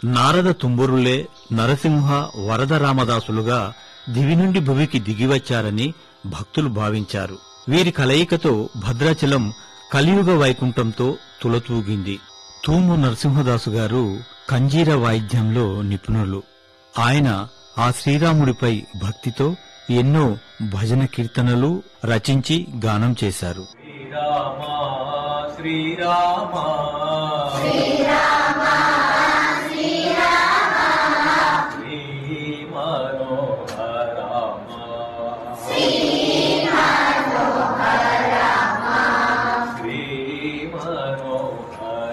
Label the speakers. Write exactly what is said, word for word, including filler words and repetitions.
Speaker 1: నారద తుంబురులే నరసింహ వరద రామదాసులుగా దివి నుండి భువికి దిగివచ్చారని భక్తులు భావించారు. వీరి కలయికతో భద్రాచలం కలియుగ వైకుంఠంతో తులతూగింది. తూము నరసింహదాసు గారు కంజీర వాయిద్యంలో నిపుణులు. ఆయన ఆ శ్రీరాముడిపై భక్తితో ఎన్నో భజన కీర్తనలు రచించి గానం చేశారు.
Speaker 2: శ్రీరామ శ్రీరామ శ్రీరామ